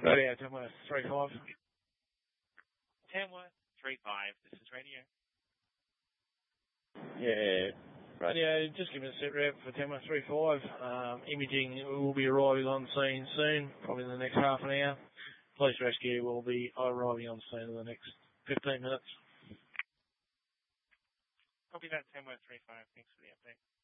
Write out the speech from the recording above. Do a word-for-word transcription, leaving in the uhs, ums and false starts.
Radio, Tamworth three five. Tamworth three five, this is radio. Yeah, radio, just give me a set rep for Tamworth three five. Um, imaging will be arriving on scene soon, probably in the next half an hour. Police rescue will be arriving on scene in the next fifteen minutes. Copy that, Tamworth three five, thanks for the update.